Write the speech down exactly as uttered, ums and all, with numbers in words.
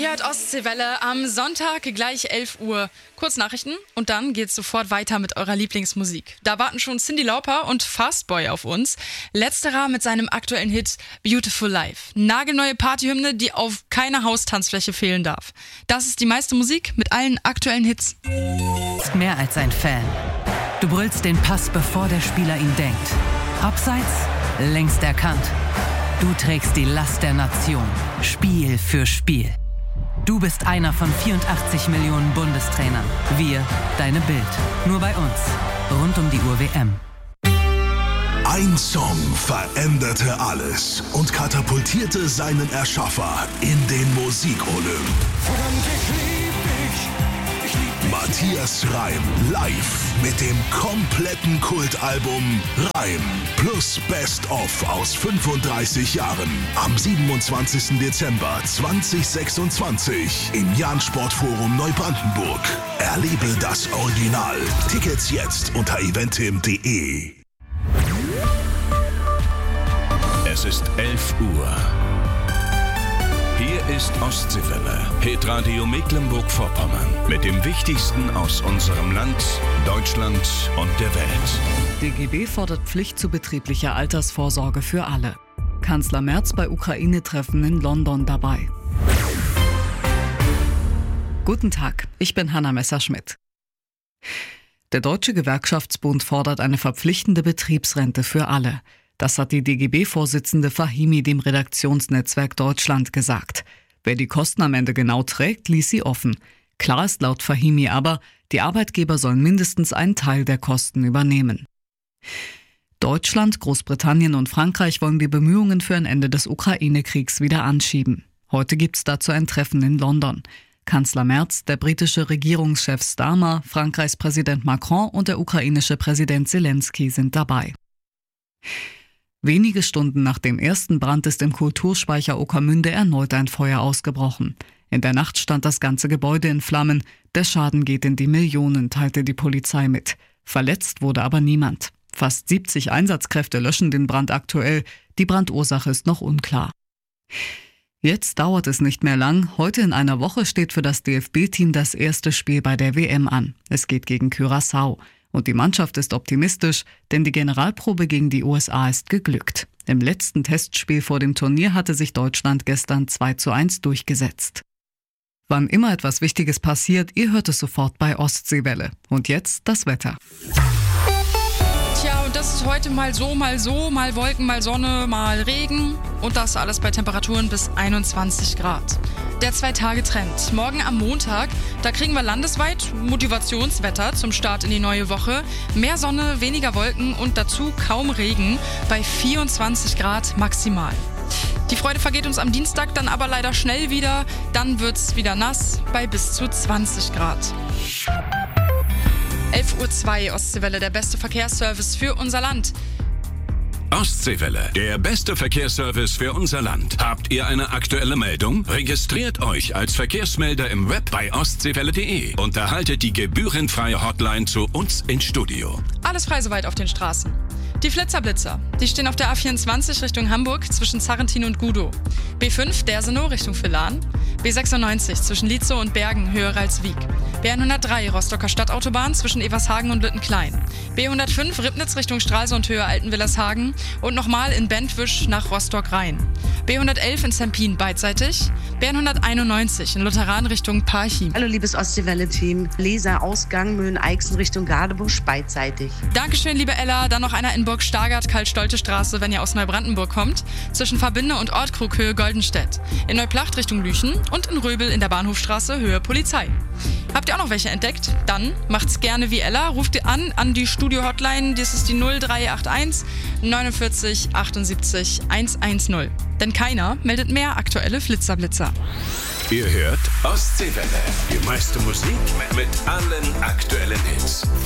Ihr hört Ostseewelle am Sonntag gleich elf Uhr. Kurz Nachrichten und dann geht's sofort weiter mit eurer Lieblingsmusik. Da warten schon Cyndi Lauper und Fastboy auf uns. Letzterer mit seinem aktuellen Hit Beautiful Life. Nagelneue Partyhymne, die auf keiner Haustanzfläche fehlen darf. Das ist die meiste Musik mit allen aktuellen Hits. Ist mehr als ein Fan. Du brüllst den Pass, bevor der Spieler ihn denkt. Abseits, längst erkannt. Du trägst die Last der Nation, Spiel für Spiel. Du bist einer von vierundachtzig Millionen Bundestrainern. Wir, deine Bild. Nur bei uns. Rund um die Uhr W M. Ein Song veränderte alles und katapultierte seinen Erschaffer in den Musikolymp. Matthias Reim live mit dem kompletten Kultalbum Reim plus Best of aus fünfunddreißig Jahren am siebenundzwanzigsten Dezember zweitausendsechsundzwanzig im Jahn-Sportforum Neubrandenburg. Erlebe das Original. Tickets jetzt unter eventim punkt de. Es ist elf Uhr. Hier ist Ostseewelle, Hitradio Mecklenburg-Vorpommern mit dem Wichtigsten aus unserem Land, Deutschland und der Welt. D G B fordert Pflicht zu betrieblicher Altersvorsorge für alle. Kanzler Merz bei Ukraine-Treffen in London dabei. Guten Tag, ich bin Hanna Messerschmidt. Der Deutsche Gewerkschaftsbund fordert eine verpflichtende Betriebsrente für alle. Das hat die D G B-Vorsitzende Fahimi dem Redaktionsnetzwerk Deutschland gesagt. Wer die Kosten am Ende genau trägt, ließ sie offen. Klar ist laut Fahimi aber, die Arbeitgeber sollen mindestens einen Teil der Kosten übernehmen. Deutschland, Großbritannien und Frankreich wollen die Bemühungen für ein Ende des Ukraine-Kriegs wieder anschieben. Heute gibt's dazu ein Treffen in London. Kanzler Merz, der britische Regierungschef Starmer, Frankreichs Präsident Macron und der ukrainische Präsident Zelensky sind dabei. Wenige Stunden nach dem ersten Brand ist im Kulturspeicher Ueckermünde erneut ein Feuer ausgebrochen. In der Nacht stand das ganze Gebäude in Flammen. Der Schaden geht in die Millionen, teilte die Polizei mit. Verletzt wurde aber niemand. Fast siebzig Einsatzkräfte löschen den Brand aktuell. Die Brandursache ist noch unklar. Jetzt dauert es nicht mehr lang. Heute in einer Woche steht für das D F B-Team das erste Spiel bei der W M an. Es geht gegen Curaçao. Und die Mannschaft ist optimistisch, denn die Generalprobe gegen die U S A ist geglückt. Im letzten Testspiel vor dem Turnier hatte sich Deutschland gestern zwei zu eins durchgesetzt. Wann immer etwas Wichtiges passiert, ihr hört es sofort bei Ostseewelle. Und jetzt das Wetter. Tja, und das ist heute mal so, mal so, mal Wolken, mal Sonne, mal Regen. Und das alles bei Temperaturen bis einundzwanzig Grad. Der Zwei-Tage-Trend. Morgen am Montag, da kriegen wir landesweit Motivationswetter zum Start in die neue Woche. Mehr Sonne, weniger Wolken und dazu kaum Regen bei vierundzwanzig Grad maximal. Die Freude vergeht uns am Dienstag dann aber leider schnell wieder. Dann wird's wieder nass bei bis zu zwanzig Grad. elf Uhr zwei, Ostseewelle, der beste Verkehrsservice für unser Land. Ostseewelle, der beste Verkehrsservice für unser Land. Habt ihr eine aktuelle Meldung? Registriert euch als Verkehrsmelder im Web bei ostseewelle punkt de und erhaltet die gebührenfreie Hotline zu uns ins Studio. Alles frei soweit auf den Straßen. Die Flitzerblitzer, die stehen auf der A vierundzwanzig Richtung Hamburg zwischen Sarrentin und Gudow. B fünf Dersenow Richtung Villan. B sechsundneunzig zwischen Lietzow und Bergen höher als Wiek. B hundertdrei Rostocker Stadtautobahn zwischen Evershagen und Lüttenklein. B hundertfünf Ribnitz Richtung Stralsund höher Altenwillershagen und nochmal in Bentwisch nach Rostock-Rhein. B hundertelf in Sempin beidseitig. B hunderteinundneunzig in Lutheran Richtung Parchim. Hallo liebes Ostseewelle-Team. Leser Ausgang Möhnen-Eichsen Richtung Gadebusch beidseitig. Dankeschön, liebe Ella. Dann noch einer in Burg Stargard, Karl-Stolte Straße, wenn ihr aus Neubrandenburg kommt. Zwischen Verbinde und Ortkrug Höhe Goldenstedt. In Neuplacht Richtung Lüchen und in Röbel in der Bahnhofstraße Höhe Polizei. Habt ihr auch noch welche entdeckt? Dann macht's gerne wie Ella. Ruft ihr an an die Studio-Hotline. Das ist die null drei acht eins neunundvierzig achtundsiebzig hundertzehn. Denn keiner meldet mehr aktuelle Flitzerblitzer. Ihr hört Ostseewelle, die meiste Musik mit allen aktuellen Hits.